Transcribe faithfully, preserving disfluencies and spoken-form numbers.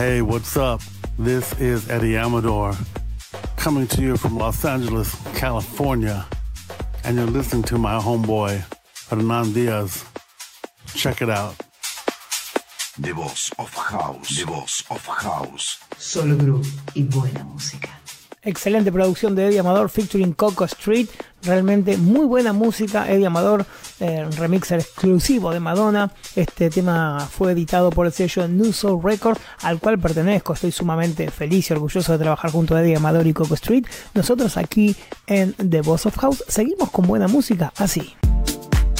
Hey, what's up? This is Eddie Amador, coming to you from Los Angeles, California, and you're listening to my homeboy, Hernan Diaz. Check it out. The Voice of House, The Voice of House. Solo groove y buena música. Excelente producción de Eddie Amador featuring Coco Street. Realmente muy buena música. Eddie Amador, eh, remixer exclusivo de Madonna. Este tema fue editado por el sello New Soul Records, al cual pertenezco. Estoy sumamente feliz y orgulloso de trabajar junto a Eddie Amador y Coco Street. Nosotros aquí en The Voice of House seguimos con buena música así.